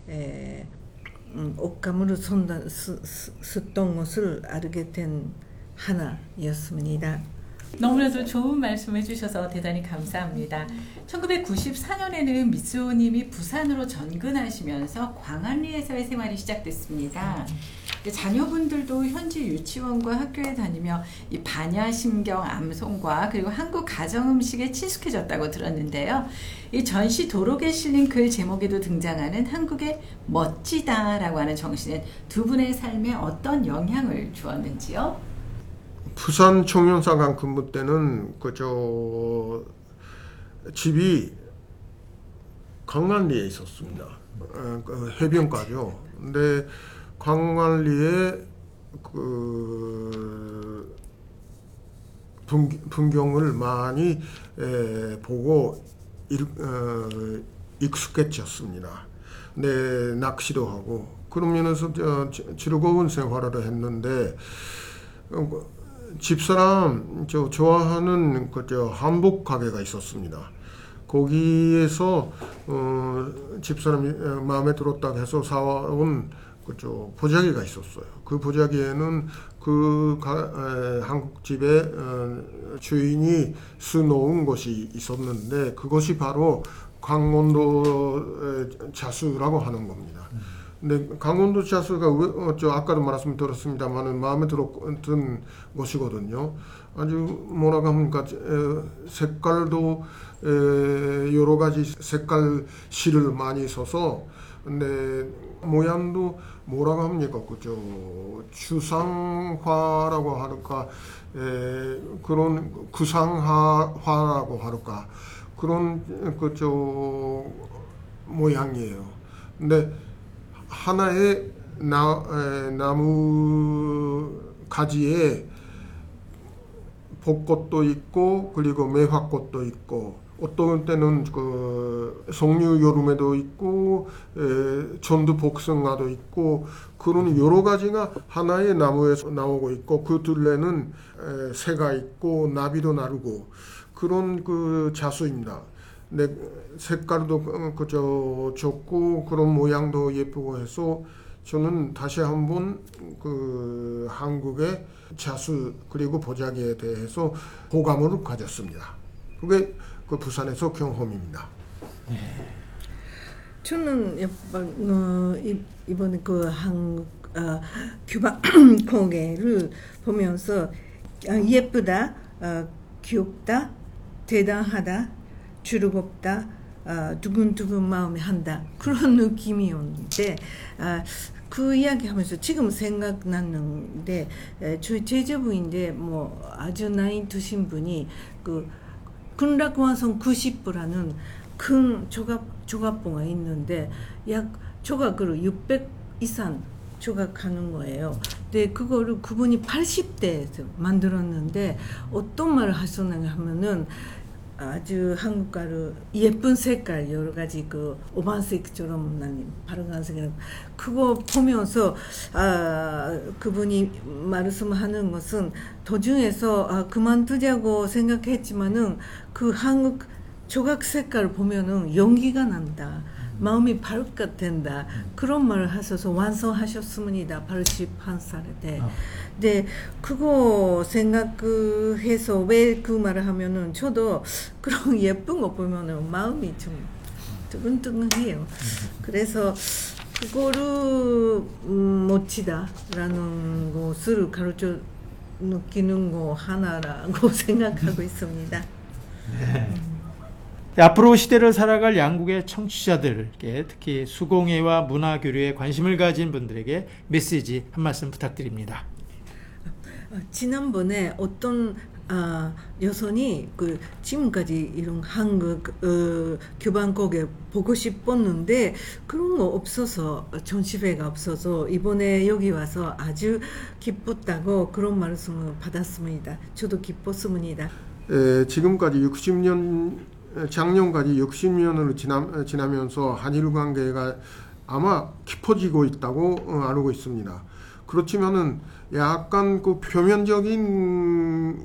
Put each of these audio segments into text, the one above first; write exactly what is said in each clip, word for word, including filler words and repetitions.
에, 음, 옷감으로 손다, 쓰, 쓰, 쓰던 것을 알게 된 하나였습니다. 너무나도 좋은 말씀 해주셔서 대단히 감사합니다. 천구백구십사 년에는 미쓰오님이 부산으로 전근하시면서 광안리에서의 생활이 시작됐습니다. 자녀분들도 현지 유치원과 학교에 다니며 이 반야심경 암송과 그리고 한국 가정음식에 친숙해졌다고 들었는데요. 이 전시 도록에 실린 글 제목에도 등장하는 한국의 멋지다라고 하는 정신은 두 분의 삶에 어떤 영향을 주었는지요? 부산 청년사관 근무 때는 그저 집이 광안리에 있었습니다. 어, 그 해변가죠. 근데 광안리에 그 풍경을 많이 에, 보고 일, 어, 익숙해졌습니다. 네, 낚시도 하고 그런 면에서 저, 즐거운 생활을 했는데 어, 집사람 저 좋아하는 그저 한복 가게가 있었습니다. 거기에서 어, 집사람이 마음에 들었다고 해서 사온 그저 보자기가 있었어요. 그 보자기에는 그 가, 에, 한국집의 어, 주인이 수놓은 것이 있었는데 그것이 바로 강원도 자수라고 하는 겁니다. 근데 강원도 자수가 어, 저 아까도 말씀드렸습니다만은 마음에 들었던 것이거든요. 아주 뭐라고 합니까? 에, 색깔도 에, 여러 가지 색깔 실을 많이 써서 근데 모양도 뭐라고 합니까? 그죠? 추상화라고 할까? 에, 그런 구상화라고 할까? 그런 그저 모양이에요. 근데 하나의 나, 에, 나무 가지에 벚꽃도 있고 그리고 매화꽃도 있고 어떤 때는 그 석류 여름에도 있고 에, 전두 복숭아도 있고 그런 여러 가지가 하나의 나무에서 나오고 있고 그 둘레는 에, 새가 있고 나비도 나르고 그런 그 자수입니다. 네, 색깔도 그저 좋고 그런 모양도 예쁘고 해서 저는 다시 한번 그 한국의 자수 그리고 보자기에 대해서 호감을 가졌습니다. 그게 그 부산에서 경험입니다. 네. 저는 어, 이번에 그 한국 어, 큐바 공예를 보면서 어, 예쁘다, 어, 귀엽다, 대단하다, 즐겁다, 어, 두근두근 마음이 한다 그런 느낌이었는데 어, 그 이야기하면서 지금 생각나는데 저희 제자부인데 뭐 아주 나이 드신 분이 그 근락완성 구십 부라는 큰 조각 조각봉가 있는데 약 조각으로 육백 이상 조각하는 거예요. 근데 그거를 그분이 팔십 대에서 만들었는데 어떤 말을 하셨는가 하면은 아주 한국가루 예쁜 색깔 여러 가지 그 오반색처럼 난 파란색이랑 그거 보면서 아 그분이 말씀하는 것은 도중에서 아 그만두자고 생각했지만은 그 한국 조각 색깔을 보면은 용기가 난다. 마음이 밝게 된다. 그런 말을 하셔서 완성하셨습니다. 팔십일 살에. 네, 그거 생각해서 왜 그 말을 하면은 저도 그런 예쁜 거 보면은 마음이 좀 뜨근뜨근해요. 그래서 그거를 음, 멋지다라는 것을 가르쳐 느끼는 거 하나라고 생각하고 있습니다. 네. 네, 앞으로 시대를 살아갈 양국의 청취자들께 특히 수공예와 문화교류에 관심을 가진 분들에게 메시지 한 말씀 부탁드립니다. 지난번에 어떤 아, 여성이 그 지금까지 이런 한국 어, 교방곡에 보고 싶었는데 그런 거 없어서 전시회가 없어서 이번에 여기 와서 아주 기뻤다고 그런 말씀을 받았습니다. 저도 기뻤습니다. 에, 지금까지 육십 년 작년까지 육십 년을 지나, 지나면서 한일 관계가 아마 깊어지고 있다고 알고 있습니다. 그렇지만은 약간 그 표면적인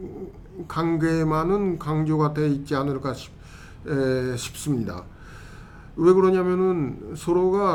관계만은 강조가 돼 있지 않을까 싶, 에, 싶습니다. 왜 그러냐면은 서로가